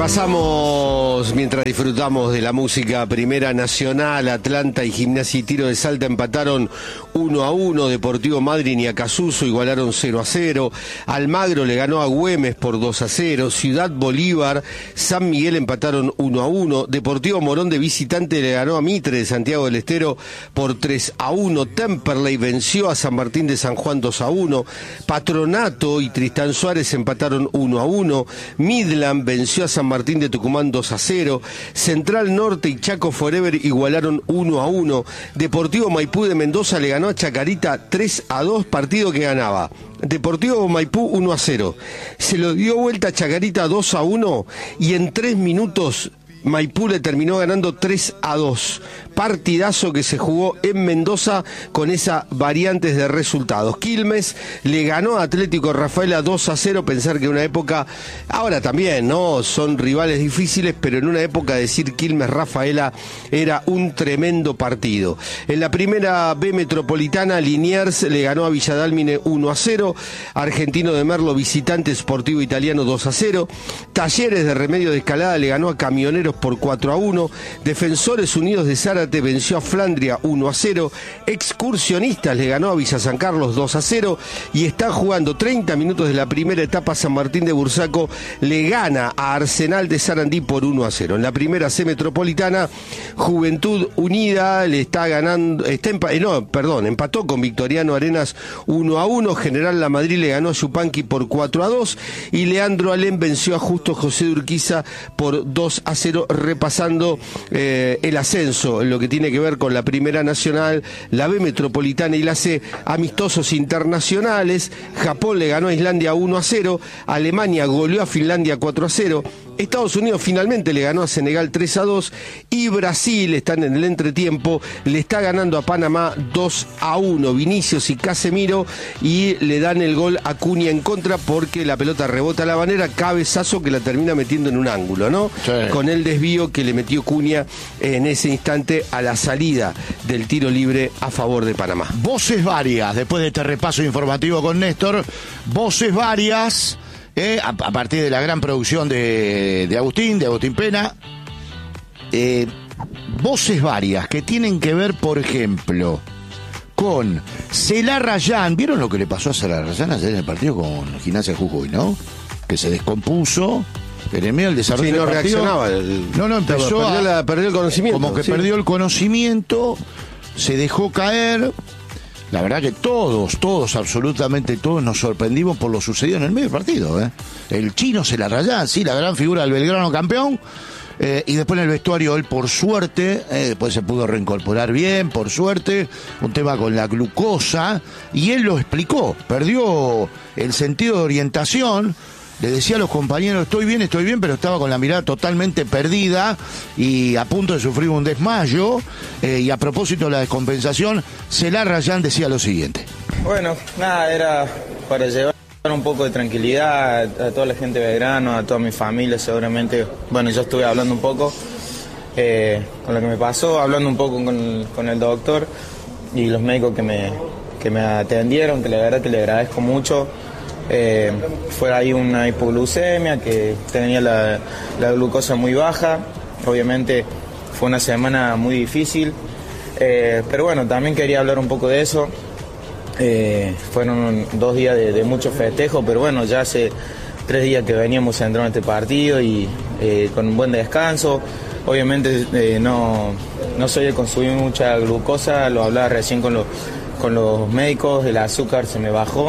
Repasamos, mientras disfrutamos de la música, Primera Nacional, Atlanta y Gimnasia y Tiro de Salta empataron 1-1, Deportivo Madryn y Acasuso igualaron 0-0, Almagro le ganó a Güemes por 2-0, Ciudad Bolívar, San Miguel empataron 1-1, Deportivo Morón de visitante le ganó a Mitre de Santiago del Estero por 3-1, Temperley venció a San Martín de San Juan 2-1, Patronato y Tristán Suárez empataron 1-1, Midland venció a San Martín de Tucumán 2-0, Central Norte y Chaco Forever igualaron 1-1, Deportivo Maipú de Mendoza le ganó a Chacarita 3-2, partido que ganaba Deportivo Maipú 1-0, se lo dio vuelta a Chacarita 2-1 y en 3 minutos Maipú le terminó ganando 3-2. Partidazo que se jugó en Mendoza con esas variantes de resultados. Quilmes le ganó a Atlético Rafaela 2-0. Pensar que en una época, ahora también, ¿no? Son rivales difíciles, pero en una época decir Quilmes Rafaela era un tremendo partido. En la primera B metropolitana, Liniers le ganó a Villadálmine 1-0. Argentino de Merlo visitante Sportivo Italiano 2-0. Talleres de Remedio de Escalada le ganó a Camioneros por 4-1, Defensores Unidos de Zárate venció a Flandria 1-0, Excursionistas le ganó a Villa San Carlos 2-0 y está jugando 30 minutos de la primera etapa. San Martín de Bursaco le gana a Arsenal de Sarandí por 1-0. En la primera C metropolitana, Juventud Unida le está ganando, empató con Victoriano Arenas 1-1, General La Madrid le ganó a Yupanqui por 4-2 y Leandro Alem venció a Justo José de Urquiza por 2-0. Repasando el ascenso en lo que tiene que ver con la Primera Nacional, la B metropolitana y la C, amistosos internacionales. Japón le ganó a Islandia 1-0, Alemania goleó a Finlandia 4-0, Estados Unidos finalmente le ganó a Senegal 3-2 y Brasil, están en el entretiempo, le está ganando a Panamá 2-1. Vinicius y Casemiro, y le dan el gol a Cunha en contra porque la pelota rebota a la Banera, cabezazo que la termina metiendo en un ángulo, ¿no? Sí. Con el desvío que le metió Cunha en ese instante a la salida del tiro libre a favor de Panamá. Voces varias, después de este repaso informativo con Néstor, voces varias. A partir de la gran producción de Agustín Pena, voces varias que tienen que ver, por ejemplo, con Celá Rayán. ¿Vieron lo que le pasó a Celá Rayán ayer en el partido con Gimnasia Jujuy, no? Que se descompuso en el medio del desarrollo del partido. Reaccionaba. Empezó perdió el conocimiento. Como que perdió el conocimiento, se dejó caer. La verdad que todos, absolutamente todos nos sorprendimos por lo sucedido en el medio del partido, El chino Celá Rayán, sí, la gran figura del Belgrano campeón, y después en el vestuario él, por suerte, después se pudo reincorporar bien, por suerte, un tema con la glucosa, y él lo explicó, perdió el sentido de orientación. Le decía a los compañeros, estoy bien, pero estaba con la mirada totalmente perdida y a punto de sufrir un desmayo. Y a propósito de la descompensación, Celá Rayán decía lo siguiente. Bueno, nada, era para llevar un poco de tranquilidad a toda la gente de Belgrano, a toda mi familia seguramente. Bueno, yo estuve hablando un poco con lo que me pasó, hablando un poco con el doctor y los médicos que me atendieron, que la verdad que le agradezco mucho. Fue ahí una hipoglucemia, que tenía la glucosa muy baja. Obviamente fue una semana muy difícil, pero bueno, también quería hablar un poco de eso. Fueron 2 días de mucho festejo, pero bueno, ya hace 3 días que veníamos entrando en este partido y con un buen descanso. Obviamente no soy de consumir mucha glucosa, lo hablaba recién con los médicos, el azúcar se me bajó.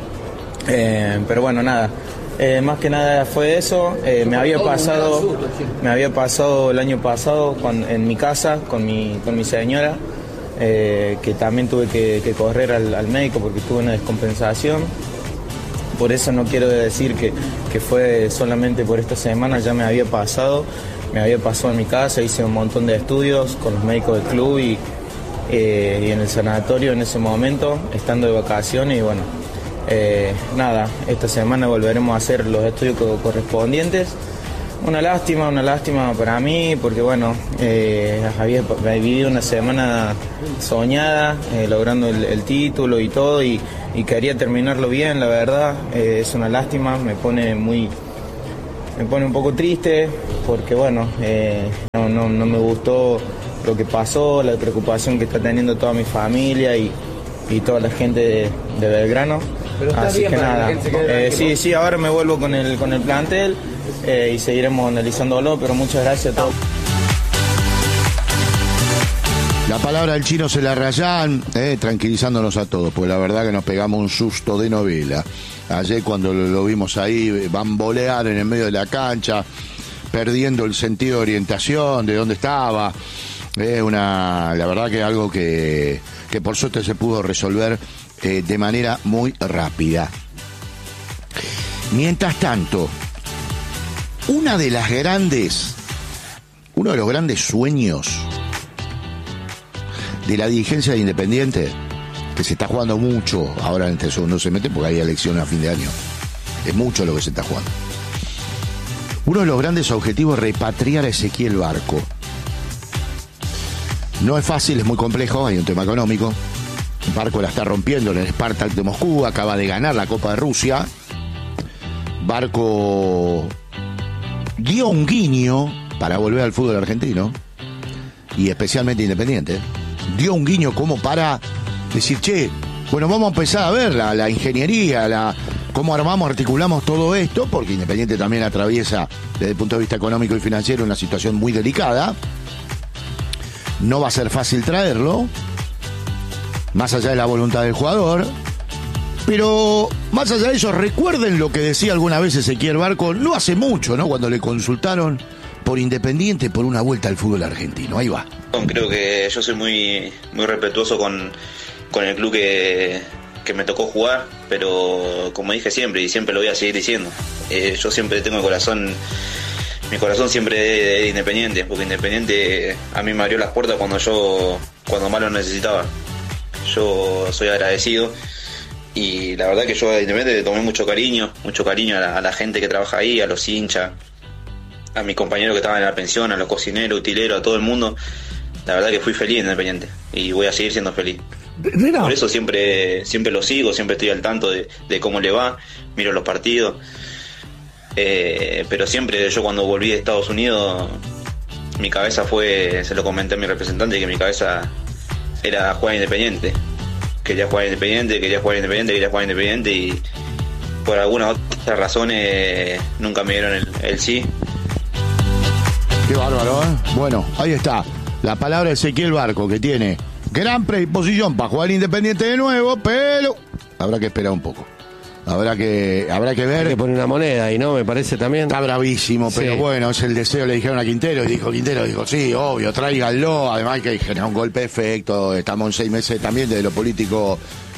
Pero bueno, nada, más que nada fue eso. Me había pasado el año pasado en mi casa con mi señora, que también tuve que correr al médico porque tuve una descompensación. Por eso no quiero decir que fue solamente por esta semana, ya me había pasado en mi casa, hice un montón de estudios con los médicos del club y en el sanatorio en ese momento, estando de vacaciones, y bueno, nada, esta semana volveremos a hacer los estudios correspondientes. Una lástima para mí, porque bueno, había vivido una semana soñada, logrando el título y todo, y quería terminarlo bien, la verdad. Es una lástima, me pone muy me pone un poco triste porque bueno, no me gustó lo que pasó, la preocupación que está teniendo toda mi familia y toda la gente de Belgrano. Así que nada, sí, ahora me vuelvo con el plantel y seguiremos analizándolo, pero muchas gracias a todos. La palabra del Chino Zelarrayán, tranquilizándonos a todos, porque la verdad que nos pegamos un susto de novela. Ayer cuando lo vimos ahí bambolear en el medio de la cancha, perdiendo el sentido de orientación, de dónde estaba. La verdad que algo que por suerte se pudo resolver de manera muy rápida. Mientras tanto, uno de los grandes sueños de la dirigencia de Independiente, que se está jugando mucho ahora en este segundo semestre porque hay elecciones a fin de año, es mucho lo que se está jugando. Uno de los grandes objetivos es repatriar a Ezequiel Barco. No es fácil, es muy complejo, hay un tema económico. Barco la está rompiendo en el Spartak de Moscú, acaba de ganar la Copa de Rusia. Barco dio un guiño para volver al fútbol argentino, y especialmente Independiente. Dio un guiño como para decir, che, bueno, vamos a empezar a ver la ingeniería, cómo articulamos todo esto, porque Independiente también atraviesa, desde el punto de vista económico y financiero, una situación muy delicada. No va a ser fácil traerlo, más allá de la voluntad del jugador. Pero más allá de eso, recuerden lo que decía alguna vez Ezequiel Barco, no hace mucho, ¿no? Cuando le consultaron por Independiente por una vuelta al fútbol argentino. Ahí va. Creo que yo soy muy respetuoso con el club que me tocó jugar, pero como dije siempre, y siempre lo voy a seguir diciendo, yo siempre tengo mi corazón siempre es Independiente, porque Independiente a mí me abrió las puertas cuando más lo necesitaba. Yo soy agradecido y la verdad que yo a Independiente le tomé mucho cariño a la gente que trabaja ahí, a los hinchas, a mis compañeros que estaban en la pensión, a los cocineros, utileros, a todo el mundo. La verdad que fui feliz en Independiente y voy a seguir siendo feliz. Por eso siempre lo sigo, siempre estoy al tanto de cómo le va, miro los partidos. Pero siempre yo cuando volví de Estados Unidos, mi cabeza se lo comenté a mi representante, que mi cabeza era jugar Independiente. Quería jugar Independiente y por algunas otras razones nunca me dieron el sí. Qué bárbaro, ¿eh? Bueno, ahí está. La palabra de Ezequiel Barco, que tiene gran predisposición para jugar Independiente de nuevo, pero habrá que esperar un poco. Habrá que ver. Hay que poner una moneda ahí, ¿no? Me parece también. Está bravísimo, pero sí. Bueno, es el deseo, le dijeron a Quintero, y Quintero dijo, sí, obvio, tráiganlo. Además hay que generar un golpe de efecto. Estamos en 6 meses también de lo político,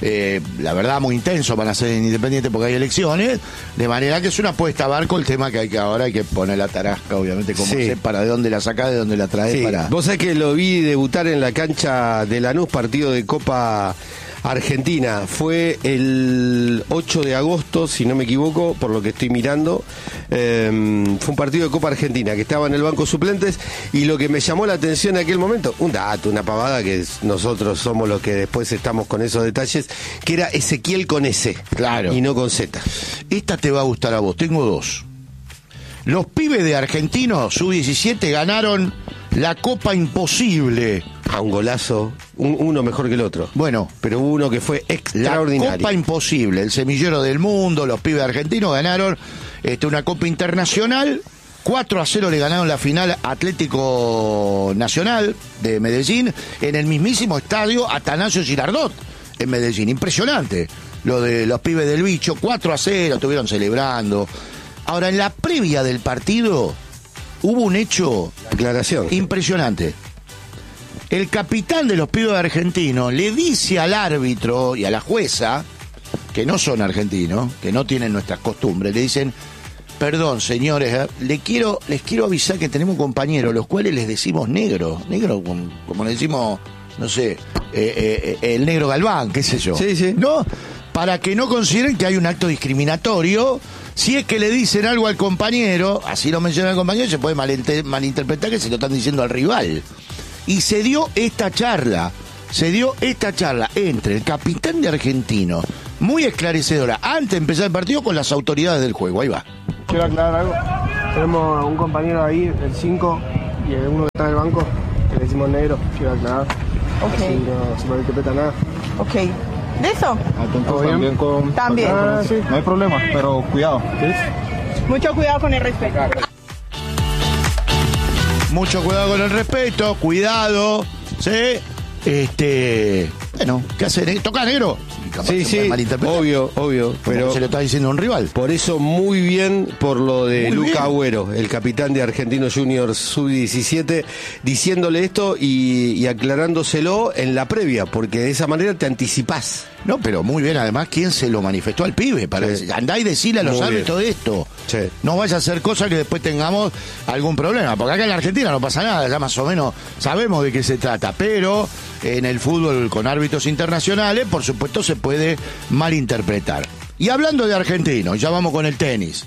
la verdad, muy intenso van a ser en Independiente porque hay elecciones. De manera que es una apuesta a Barco el tema que ahora hay que poner la tarasca, obviamente, como sí. Para de dónde la saca, de dónde la trae. Sí. Para... Vos sabés que lo vi debutar en la cancha de Lanús, partido de Copa Argentina. Fue el 8 de agosto, si no me equivoco, por lo que estoy mirando. Fue un partido de Copa Argentina que estaba en el banco suplentes, y lo que me llamó la atención en aquel momento, un dato, una pavada, que nosotros somos los que después estamos con esos detalles, que era Ezequiel con S, claro, y no con Z. Esta te va a gustar a vos, tengo dos. Los pibes de Argentinos Sub-17 ganaron la Copa Imposible. A un golazo, uno mejor que el otro. Bueno, pero hubo uno que fue extraordinario. La Copa Imposible, el semillero del mundo, los pibes argentinos ganaron una Copa Internacional. 4-0 le ganaron la final Atlético Nacional de Medellín en el mismísimo estadio Atanasio Girardot en Medellín. Impresionante lo de los pibes del bicho. 4-0, estuvieron celebrando. Ahora, en la previa del partido hubo un hecho impresionante. El capitán de los pibes argentinos le dice al árbitro y a la jueza, que no son argentinos, que no tienen nuestras costumbres, le dicen, perdón señores, les quiero avisar que tenemos compañeros, los cuales les decimos negro como le decimos, no sé, el negro Galván, qué sé yo. Sí, sí. ¿No? Para que no consideren que hay un acto discriminatorio. Si es que le dicen algo al compañero, así lo menciona el compañero, se puede malinterpretar que se lo están diciendo al rival. Y se dio esta charla entre el capitán de Argentino, muy esclarecedora, antes de empezar el partido, con las autoridades del juego. Ahí va. Quiero aclarar algo. Tenemos un compañero ahí, el 5, y uno que está en el banco, que le decimos negro, que va a aclarar. Ok. Así no se malinterpreta nada. Ok. ¿Listo? ¿Todo bien? También. Sí. No hay problema, pero cuidado. Mucho cuidado con el respeto. Mucho cuidado con el respeto, cuidado, ¿sí? Bueno, ¿qué hace? ¿Toca negro? Sí, obvio, pero se lo está diciendo un rival. por eso muy bien por lo de Muy Luca bien. Agüero, el capitán de Argentinos Juniors Sub-17, diciéndole esto y aclarándoselo en la previa, porque de esa manera te anticipás. No, pero muy bien, además, ¿quién se lo manifestó al pibe? Andá y decirle a los Muy árbitros de esto. Sí. No vaya a hacer cosas que después tengamos algún problema, porque acá en la Argentina no pasa nada, ya más o menos sabemos de qué se trata, pero en el fútbol con árbitros internacionales, por supuesto, se puede malinterpretar. Y hablando de argentinos, ya vamos con el tenis.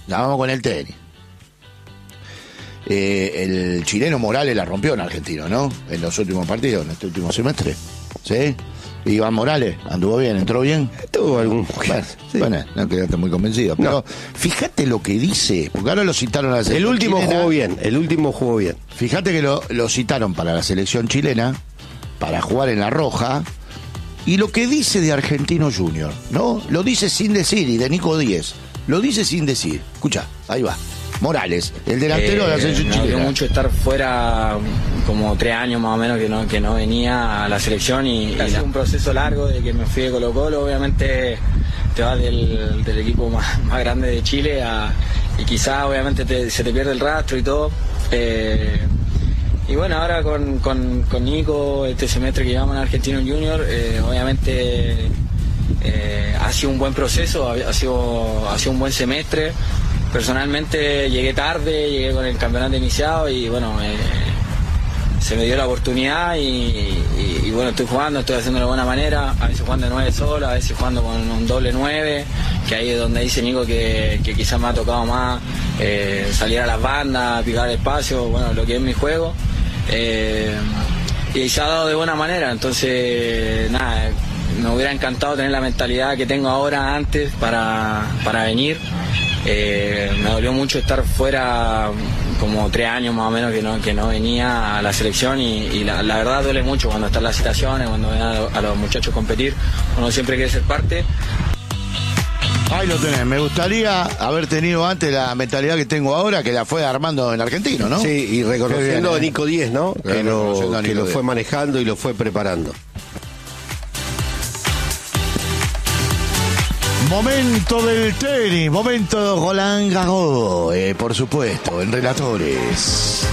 El chileno Morales la rompió en Argentino, ¿no? En los últimos partidos, en este último semestre. ¿Sí? Iván Morales anduvo bien, entró bien. Tuvo algún... Bueno, no quedaste muy convencido. Pero fíjate lo que dice, porque ahora lo citaron a la selección El último chilena. jugó bien. Fíjate que lo citaron para la selección chilena, para jugar en la Roja, y lo que dice de Argentino Junior, ¿no? Lo dice sin decir, y de Nico Díez, lo dice sin decir. Escucha, ahí va. Morales, el delantero de la selección me dolió chilena. mucho estar fuera como 3 años más o menos que no venía a la selección y ha sido un proceso largo de que me fui de Colo-Colo. Obviamente te vas del equipo más grande de Chile y quizás obviamente se te pierde el rastro y todo. Y bueno, ahora con Nico, este semestre que llevamos en Argentino Junior, obviamente ha sido un buen proceso, ha sido un buen semestre. Personalmente llegué tarde, llegué con el campeonato iniciado y bueno, se me dio la oportunidad y bueno, estoy haciendo de buena manera, a veces jugando de 9 solo, a veces jugando con un doble 9, que ahí es donde dice Nico que quizás me ha tocado más salir a las bandas, picar el espacio, bueno, lo que es mi juego. Y se ha dado de buena manera, entonces nada, me hubiera encantado tener la mentalidad que tengo ahora antes para venir. Me dolió mucho estar fuera como 3 años más o menos que no venía a la selección y la verdad duele mucho cuando están las situaciones, cuando ven a los muchachos competir, uno siempre quiere ser parte. Ahí lo tenés, me gustaría haber tenido antes la mentalidad que tengo ahora, que la fue armando en Argentino, ¿no? Sí, y reconociendo bien, a Nico Díez, ¿no? Que reconociendo a Nico lo Díez. fue manejando y lo fue preparando. Momento del tenis, momento de Roland Garros, por supuesto, en Relatores.